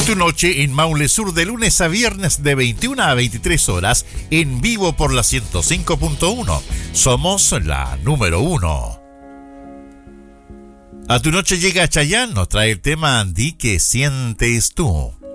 Tu noche en Maule Sur de lunes a viernes de 21 a 23 horas en vivo por la 105.1. Somos la número 1. A tu noche llega Chayanne, nos trae el tema Di que sientes tú.